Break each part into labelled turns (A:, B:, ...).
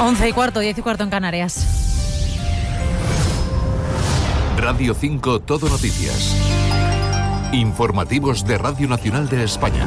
A: 11:15, 10:15 en Canarias.
B: Radio 5 Todo Noticias. Informativos de Radio Nacional de España.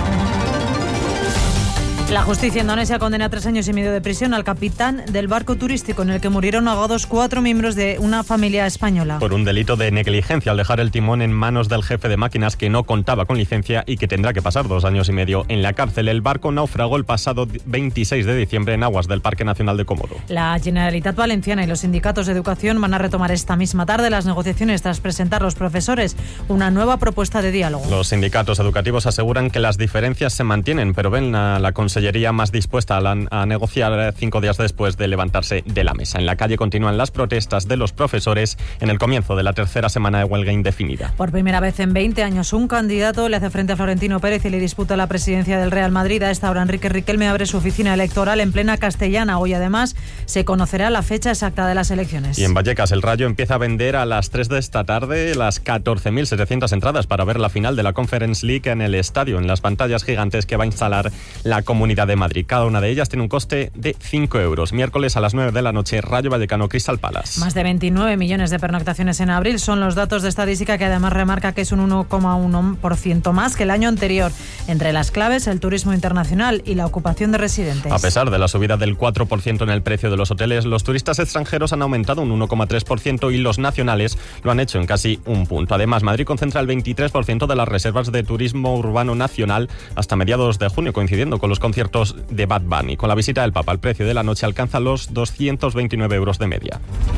A: La justicia indonesia condena a 3 años y medio de prisión al capitán del barco turístico en el que murieron ahogados 4 miembros de una familia española.
C: Por un delito de negligencia al dejar el timón en manos del jefe de máquinas que no contaba con licencia y que tendrá que pasar 2 años y medio en la cárcel. El barco naufragó el pasado 26 de diciembre en aguas del Parque Nacional de Cómodo.
A: La Generalitat Valenciana y los sindicatos de educación van a retomar esta misma tarde las negociaciones tras presentar los profesores una nueva propuesta de diálogo.
C: Los sindicatos educativos aseguran que las diferencias se mantienen, pero ven a la Consellería más dispuesta a negociar 5 días después de levantarse de la mesa. En la calle continúan las protestas de los profesores en el comienzo de la tercera semana de huelga indefinida.
A: Por primera vez en 20 años, un candidato le hace frente a Florentino Pérez y le disputa la presidencia del Real Madrid. A esta hora, Enrique Riquelme abre su oficina electoral en plena Castellana. Hoy, además, se conocerá la fecha exacta de las elecciones.
C: Y en Vallecas, el Rayo empieza a vender a las 3 de esta tarde las 14.700 entradas para ver la final de la Conference League en el estadio, en las pantallas gigantes que va a instalar la Comunidad de Madrid. Cada una de ellas tiene un coste de 5 euros. Miércoles a las 9 de la noche, Rayo Vallecano Crystal Palace.
A: Más de 29 millones de pernoctaciones en abril son los datos de estadística, que además remarca que es un 1,1% más que el año anterior. Entre las claves, el turismo internacional y la ocupación de residentes.
C: A pesar de la subida del 4% en el precio de los hoteles, los turistas extranjeros han aumentado un 1,3% y los nacionales lo han hecho en casi un punto. Además, Madrid concentra el 23% de las reservas de turismo urbano nacional hasta mediados de junio, coincidiendo con los conciertos de Bad Bunny. Con la visita del Papa, el precio de la noche alcanza los 229 euros de media.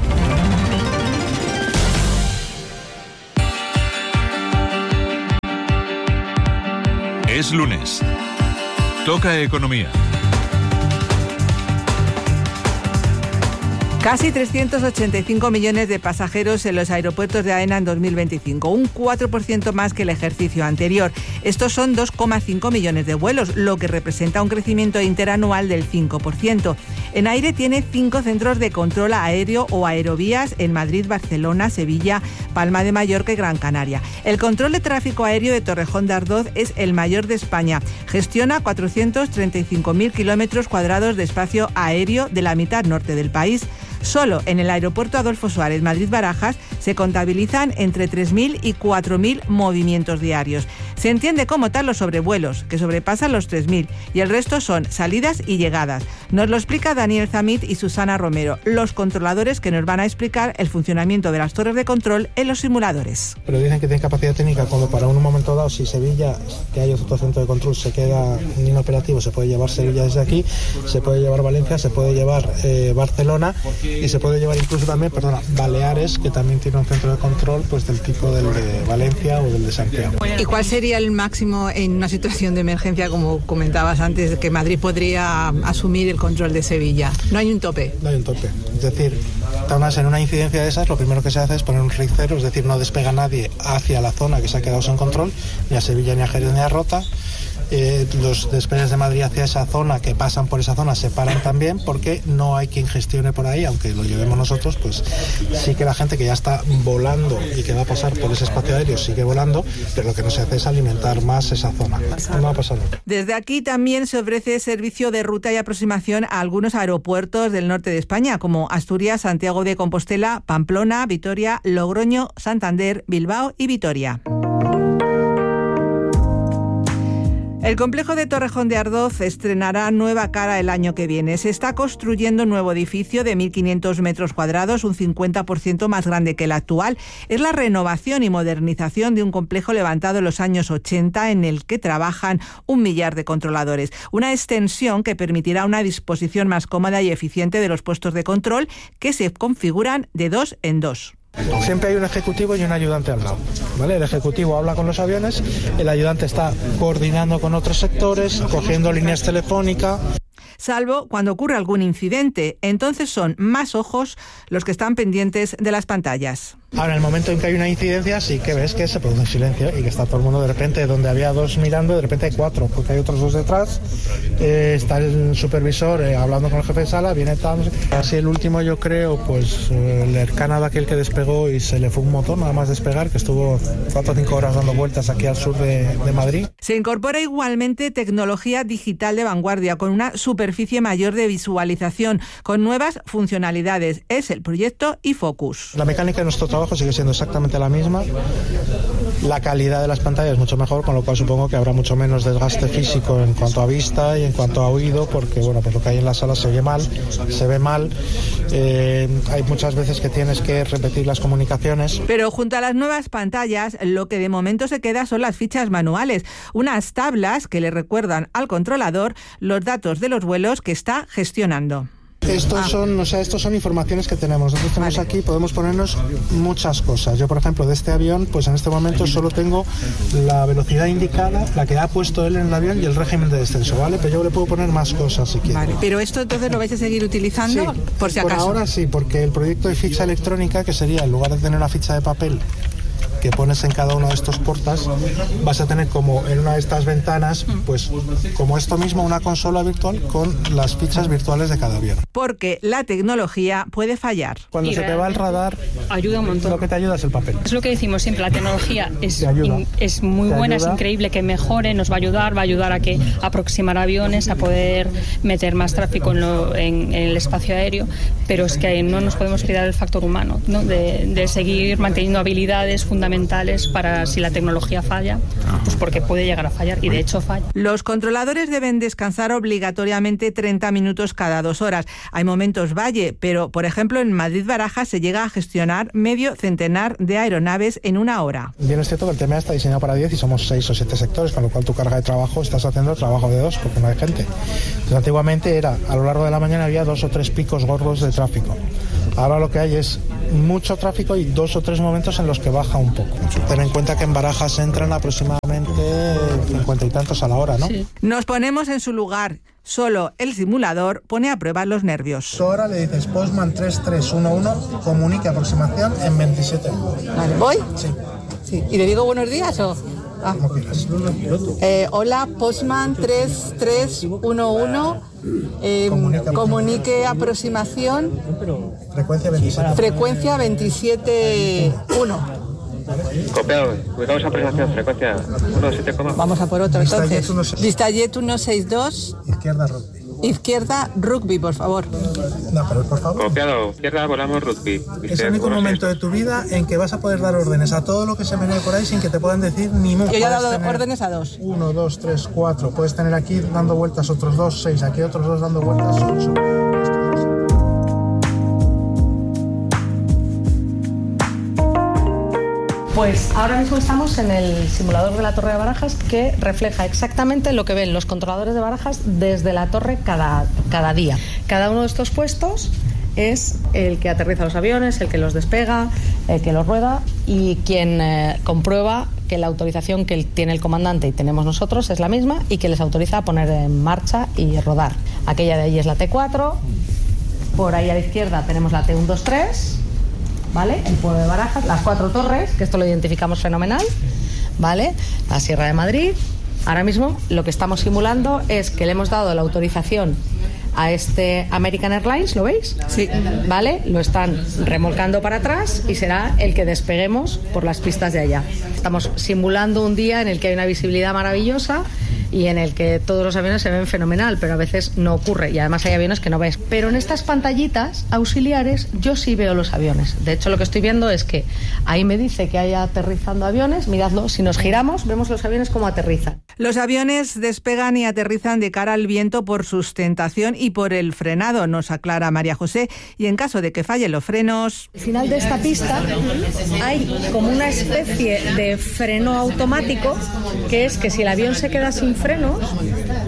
B: Es lunes. Toca economía.
D: Casi 385 millones de pasajeros en los aeropuertos de AENA en 2025, un 4% más que el ejercicio anterior. Estos son 2,5 millones de vuelos, lo que representa un crecimiento interanual del 5%. En aire tiene 5 centros de control aéreo o aerovías en Madrid, Barcelona, Sevilla, Palma de Mallorca y Gran Canaria. El control de tráfico aéreo de Torrejón de Ardoz es el mayor de España. Gestiona 435.000 kilómetros cuadrados de espacio aéreo de la mitad norte del país. Solo en el aeropuerto Adolfo Suárez, Madrid-Barajas, se contabilizan entre 3.000 y 4.000 movimientos diarios. Se entiende como tal los sobrevuelos, que sobrepasan los 3.000, y el resto son salidas y llegadas. Nos lo explica Daniel Zamit y Susana Romero, los controladores que nos van a explicar el funcionamiento de las torres de control en los simuladores.
E: Pero dicen que tienen capacidad técnica como para un momento dado, si Sevilla, que hay otro centro de control, se queda inoperativo, se puede llevar Sevilla desde aquí, se puede llevar Valencia, se puede llevar Barcelona y se puede llevar incluso también, Baleares, que también tiene un centro de control pues del tipo del de Valencia o del de Santiago.
D: ¿Y cuál sería el máximo en una situación de emergencia, como comentabas antes, de que Madrid podría asumir el control de Sevilla? No hay un tope.
E: No hay un tope. Es decir, en una incidencia de esas, lo primero que se hace es poner un RIC 0, es decir, no despega nadie hacia la zona que se ha quedado sin control, ni a Sevilla, ni a Jerez, ni a Rota. Los despegues de Madrid hacia esa zona, que pasan por esa zona, se paran también porque no hay quien gestione por ahí, aunque lo llevemos nosotros, pues sí que la gente que ya está volando y que va a pasar por ese espacio aéreo sigue volando, pero lo que no se hace es alimentar más esa zona. No va a pasar nada.
D: Desde aquí también se ofrece servicio de ruta y aproximación a algunos aeropuertos del norte de España, como Asturias, Santiago de Compostela, Pamplona, Vitoria, Logroño, Santander, Bilbao y Vitoria. El complejo de Torrejón de Ardoz estrenará nueva cara el año que viene. Se está construyendo un nuevo edificio de 1.500 metros cuadrados, un 50% más grande que el actual. Es la renovación y modernización de un complejo levantado en los años 80 en el que trabajan 1 millar de controladores. Una extensión que permitirá una disposición más cómoda y eficiente de los puestos de control, que se configuran de 2 en 2.
E: Siempre hay un ejecutivo y un ayudante al lado, ¿vale? El ejecutivo habla con los aviones, el ayudante está coordinando con otros sectores, cogiendo líneas telefónicas.
D: Salvo cuando ocurre algún incidente, entonces son más ojos los que están pendientes de las pantallas.
E: Ahora, en el momento en que hay una incidencia, sí que ves que se produce un silencio y que está todo el mundo de repente, donde había 2 mirando, de repente hay 4, porque hay otros 2 detrás. Está el supervisor hablando con el jefe de sala, viene tal. Así el último, yo creo, pues el Air Canada, aquel que despegó y se le fue un motor nada más despegar, que estuvo 4 o 5 horas dando vueltas aquí al sur de Madrid.
D: Se incorpora igualmente tecnología digital de vanguardia con una superficie mayor de visualización, con nuevas funcionalidades. Es el proyecto iFocus.
E: La mecánica de nuestro trabajo sigue siendo exactamente la misma. La calidad de las pantallas es mucho mejor, con lo cual supongo que habrá mucho menos desgaste físico en cuanto a vista y en cuanto a oído, porque bueno, pues lo que hay en la sala se oye mal, se ve mal. Hay muchas veces que tienes que repetir las comunicaciones.
D: Pero junto a las nuevas pantallas, lo que de momento se queda son las fichas manuales, unas tablas que le recuerdan al controlador los datos de los vuelos que está gestionando.
E: Estos son informaciones que tenemos. Nosotros tenemos aquí, podemos ponernos muchas cosas. Yo, por ejemplo, de este avión, pues en este momento solo tengo la velocidad indicada, la que ha puesto él en el avión y el régimen de descenso, ¿vale? Pero yo le puedo poner más cosas si quiero.
D: Vale, pero esto entonces lo vais a seguir utilizando,
E: sí,
D: por si acaso.
E: Por ahora sí, porque el proyecto de ficha electrónica, que sería, en lugar de tener una ficha de papel que pones en cada uno de estos portas, vas a tener como en una de estas ventanas, pues como esto mismo, una consola virtual con las fichas virtuales de cada avión.
D: Porque la tecnología puede fallar.
E: Cuando se te va el radar,
F: ayuda un montón.
E: Lo que te ayuda es el papel.
F: Es lo que decimos siempre, la tecnología es muy buena, es increíble que mejore, nos va a ayudar a que aproximar aviones, a poder meter más tráfico en el espacio aéreo, pero es que no nos podemos olvidar el factor humano, ¿no? de seguir manteniendo habilidades fundamentales para si la tecnología falla, pues porque puede llegar a fallar y de hecho falla.
D: Los controladores deben descansar obligatoriamente 30 minutos cada 2 horas. Hay momentos valle, pero por ejemplo en Madrid-Barajas se llega a gestionar medio centenar de aeronaves en 1 hora.
E: Bien, es cierto que el tema está diseñado para 10 y somos 6 o 7 sectores, con lo cual tu carga de trabajo estás haciendo el trabajo de 2 porque no hay gente. Entonces, antiguamente a lo largo de la mañana había 2 o 3 picos gordos de tráfico. Ahora lo que hay es mucho tráfico y 2 o 3 momentos en los que baja un poco. Ten en cuenta que en Barajas entran aproximadamente 50 y tantos a la hora, ¿no?
F: Sí.
D: Nos ponemos en su lugar. Solo el simulador pone a prueba los nervios.
E: Ahora le dices Postman 3311, comunique aproximación en 27.
D: Vale, ¿voy?
E: Sí.
D: ¿Y le digo buenos días o...?
E: Como quieras.
D: Hola, Postman 3311, comunique aproximación.
E: Frecuencia 27.
D: Frecuencia 27.1.
G: Copiado, ubicamos a presentación, frecuencia 17,
D: Vamos a por otro entonces.
E: Vistajet
D: 162.
E: Izquierda rugby.
D: Izquierda rugby, por favor.
E: No, pero por favor.
G: Copiado, izquierda volamos rugby.
E: Es el único momento de tu vida en que vas a poder dar órdenes a todo lo que se menee por ahí sin que te puedan decir ni mu.
D: Yo ya he dado órdenes a 2.
E: 1, 2, 3, 4. Puedes tener aquí dando vueltas otros 2, 6. Aquí otros 2 dando vueltas 8.
H: Pues ahora mismo estamos en el simulador de la Torre de Barajas, que refleja exactamente lo que ven los controladores de Barajas desde la torre cada día. Cada uno de estos puestos es el que aterriza los aviones, el que los despega, el que los rueda y quien comprueba que la autorización que tiene el comandante y tenemos nosotros es la misma y que les autoriza a poner en marcha y rodar. Aquella de allí es la T4, por ahí a la izquierda tenemos la T123, ¿vale? El pueblo de Barajas, las 4 torres, que esto lo identificamos fenomenal, ¿vale? La Sierra de Madrid. Ahora mismo lo que estamos simulando es que le hemos dado la autorización a este American Airlines, ¿lo veis?
D: Sí.
H: ¿Vale? Lo están remolcando para atrás y será el que despeguemos por las pistas de allá. Estamos simulando un día en el que hay una visibilidad maravillosa y en el que todos los aviones se ven fenomenal, pero a veces no ocurre y además hay aviones que no ves. Pero en estas pantallitas auxiliares yo sí veo los aviones. De hecho, lo que estoy viendo es que ahí me dice que hay aterrizando aviones. Miradlo, si nos giramos vemos los aviones como aterrizan.
D: Los aviones despegan y aterrizan de cara al viento por sustentación y por el frenado, nos aclara María José, y en caso de que fallen los frenos...
H: Al final de esta pista hay como una especie de freno automático, que es que si el avión se queda sin frenos,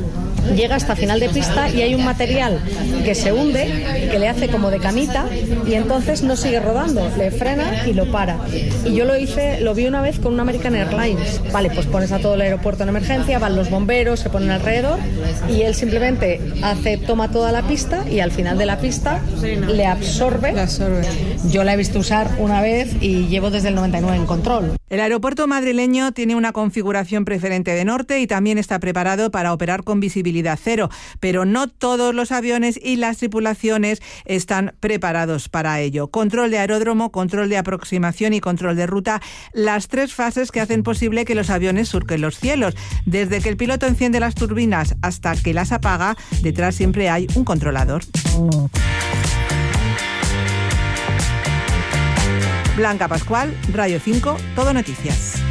H: llega hasta final de pista y hay un material que se hunde, que le hace como de camita y entonces no sigue rodando, le frena y lo para. Y yo lo vi una vez con un American Airlines. Vale, pues pones a todo el aeropuerto en emergencia, van los bomberos, se ponen alrededor y él simplemente toma toda la pista y al final de la pista le absorbe. Yo la he visto usar una vez y llevo desde el 99 en control.
D: El aeropuerto madrileño tiene una configuración preferente de norte y también está preparado para operar con visibilidad cero, pero no todos los aviones y las tripulaciones están preparados para ello. Control de aeródromo, control de aproximación y control de ruta, las 3 fases que hacen posible que los aviones surquen los cielos. Desde que el piloto enciende las turbinas hasta que las apaga, detrás siempre hay un controlador. Blanca Pascual, Radio 5, Todo Noticias.